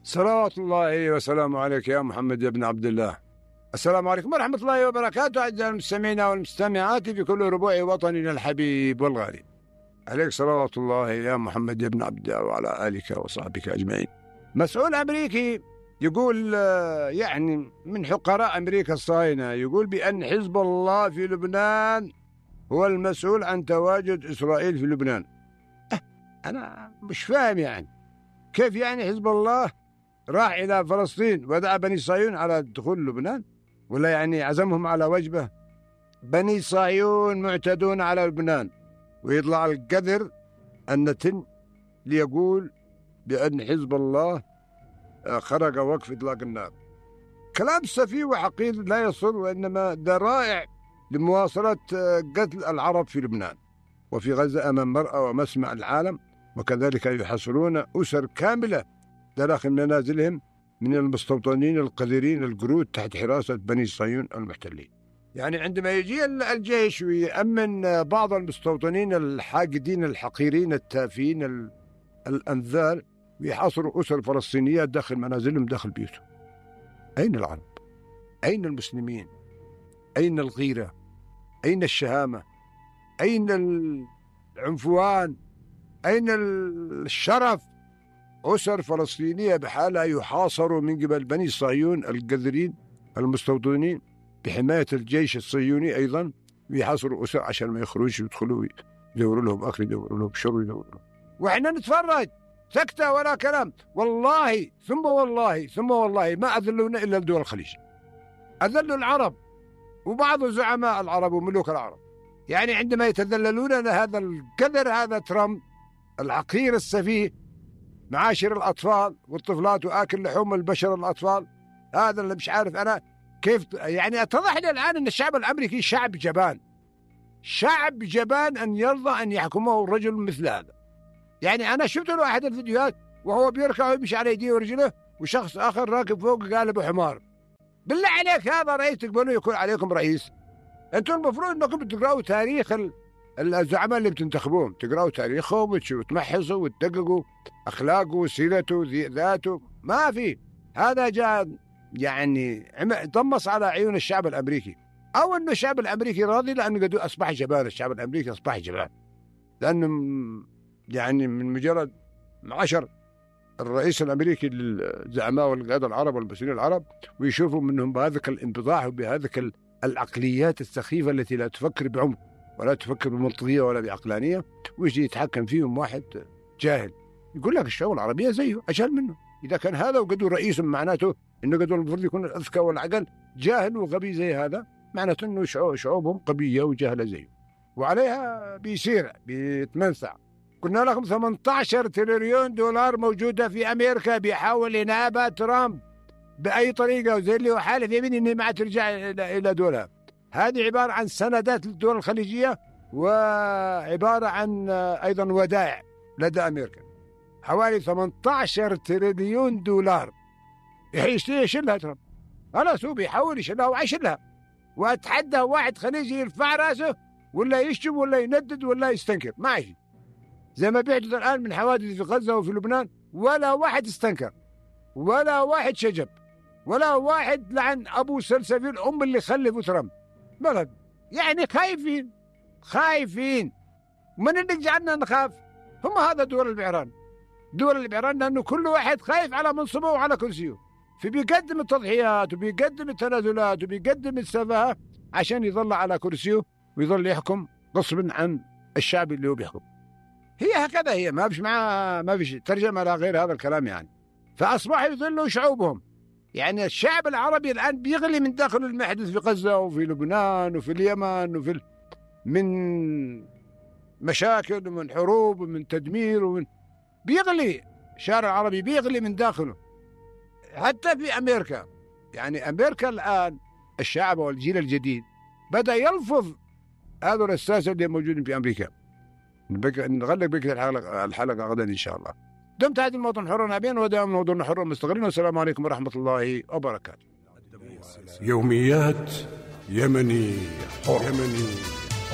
صلوات الله وسلامه عليك يا محمد يا ابن عبد الله. السلام عليكم ورحمة الله وبركاته أعزائي المستمعين والمستمعات في كل ربوع وطننا الحبيب والغالي. عليك صلوات الله يا محمد يا ابن عبد الله وعلى آلك وصحبك أجمعين. مسؤول أمريكي يقول يعني من حقراء أمريكا الصهاينة يقول بأن حزب الله في لبنان هو المسؤول عن تواجد إسرائيل في لبنان. أنا مش فاهم يعني كيف يعني حزب الله راح إلى فلسطين ودعا بني صهيون على دخول لبنان، ولا يعني عزمهم على وجبة؟ بني صهيون معتدون على لبنان، ويطلع القذر النتن ليقول بأن حزب الله خرج وقف إطلاق النار. كلام سفيه وحقير لا يصل، وإنما ذرائع لمواصلة قتل العرب في لبنان وفي غزة أمام مرأى ومسمع العالم، وكذلك يحصلون أسر كاملة داخل منازلهم من المستوطنين القذرين القرود تحت حراسة بني صهيون المحتلين. يعني عندما يجي الجيش ويأمن بعض المستوطنين الحاقدين الحقيرين التافهين الأنذال ويحاصروا أسر فلسطينيات داخل منازلهم داخل بيوتهم، أين العرب؟ أين المسلمين؟ أين الغيرة؟ أين الشهامة؟ أين العنفوان؟ أين الشرف؟ أسر فلسطينية بحالها يحاصروا من قبل بني صهيون القذرين المستوطنين بحماية الجيش الصهيوني أيضا، ويحاصروا أسر عشان ما يخرجوا يدخلوا يدوروا لهم أكل، يدوروا لهم شرب، يدوروا لهم، وإحنا نتفرج سكتة ولا كلام. والله ثم والله ثم والله ما أذلونا إلا دول الخليج، أذلوا العرب وبعض زعماء العرب وملوك العرب. يعني عندما يتذللون هذا القذر، هذا ترامب العقير السفيه معاشر الأطفال والطفلات وآكل لحوم البشر الأطفال، هذا اللي مش عارف أنا كيف. يعني اتضح لي الآن أن الشعب الأمريكي شعب جبان، شعب جبان أن يرضى أن يحكمه رجل مثل هذا. يعني أنا شفت له أحد الفيديوهات وهو بيركع ويمشي على يديه ورجله وشخص آخر راكب فوق قالب حمار. بالله عليك هذا رئيس تقبلوا يكون عليكم رئيس؟ أنتم المفروض أنكم تقرأوا تاريخ الزعماء اللي بتنتخبوهم، تقرأوا تاريخهم وتمحصوا وتدققوا أخلاقه وسيرته ذاته. ما في، هذا جاء يعني طمس على عيون الشعب الأمريكي، أو أن الشعب الأمريكي راضي لأنه قد أصبح جبان. الشعب الأمريكي أصبح جبان لأنه يعني من مجرد عشر الرئيس الأمريكي للزعماء والقادة العرب والمسؤولين العرب ويشوفوا منهم بهذا الانبضاح وبهذا العقليات السخيفة التي لا تفكر بعمق ولا تفكر بمنطقية ولا بعقلانية، ويجي يتحكم فيهم واحد جاهل يقول لك الشعوب العربية زيه أجهل منه. إذا كان هذا وقدوا رئيس معناته إنه قدوا المفروض يكون الأذكى والعقل، جاهل وغبي زي هذا معناته إنه شعوبهم قبية وجهلة زيه، وعليها بيسير بيتمنثع. قلنا لكم 18 تريليون دولار موجودة في أمريكا بيحاول ينابها ترامب بأي طريقة، وزي اللي هو حالف يمين إنه ما ترجع إلى دولها. هذه عبارة عن سندات للدول الخليجية، وعبارة عن أيضا ودائع لدى أمريكا حوالي 18 تريليون دولار يشيلها ترامب. أنا سو بيحاول يشيلها ويشيلها، وأتحدى واحد خليجي يرفع راسه ولا يشتم ولا يندد ولا يستنكر، ما يجي زي ما بيحدث الآن من حوادث في غزة وفي لبنان. ولا واحد استنكر، ولا واحد شجب، ولا واحد لعن أبو سلسفيل أم اللي خلفوا ترامب. بلد يعني خايفين. من اللي جعلنا نخاف؟ هم هذا دول البعران، لأنه كل واحد خايف على منصبه وعلى كرسيه، فبيقدم التضحيات وبيقدم التنازلات وبيقدم السفاهة عشان يظل على كرسيه ويظل يحكم غصبا عن الشعب اللي هو بيحكم. هي هكذا، هي ما فيش ترجمة لا غير هذا الكلام يعني. فأصبحوا يذلوا شعوبهم. يعني الشعب العربي الآن بيغلي من داخل المحدث في غزة وفي لبنان وفي اليمن من مشاكل ومن حروب ومن تدمير بيغلي. الشارع العربي بيغلي من داخله. حتى في أمريكا، يعني أمريكا الآن الشعب والجيل الجديد بدأ يلفظ هذول الساسة اللي موجودين في أمريكا. نغلق بك الحلقة غدا إن شاء الله. دمت هذه الموطن حرا نابين ودائما موطن حرا مستقرين، والسلام عليكم ورحمة الله وبركاته. يوميات يمني حر.